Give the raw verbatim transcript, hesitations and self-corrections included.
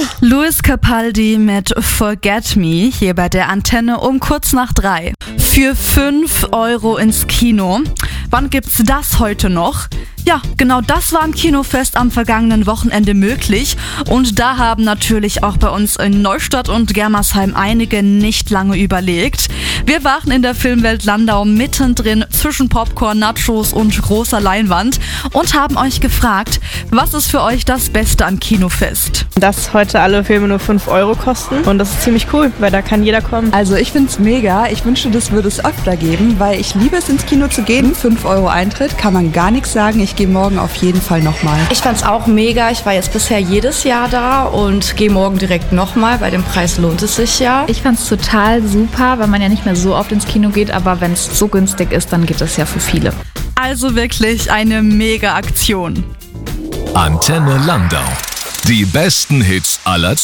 Luis Capaldi mit Forget Me hier bei der Antenne um kurz nach drei. Für fünf Euro ins Kino. Wann gibt's das heute noch? Ja, genau das war im Kinofest am vergangenen Wochenende möglich und da haben natürlich auch bei uns in Neustadt und Germersheim einige nicht lange überlegt. Wir waren in der Filmwelt Landau mittendrin zwischen Popcorn, Nachos und großer Leinwand und haben euch gefragt, was ist für euch das Beste am Kinofest? Dass heute alle Filme nur fünf Euro kosten und das ist ziemlich cool, weil da kann jeder kommen. Also ich find's mega, ich wünschte, das würde es öfter geben, weil ich liebe es ins Kino zu gehen. fünf Euro Eintritt, kann man gar nichts sagen, ich gehe morgen auf jeden Fall nochmal. Ich fand's auch mega, ich war jetzt bisher jedes Jahr da und gehe morgen direkt nochmal, bei dem Preis lohnt es sich ja. Ich fand's total super, weil man ja nicht mehr so oft ins Kino geht, aber wenn es so günstig ist, dann geht es ja für viele. Also wirklich eine mega Aktion. Antenne Landau. Die besten Hits aller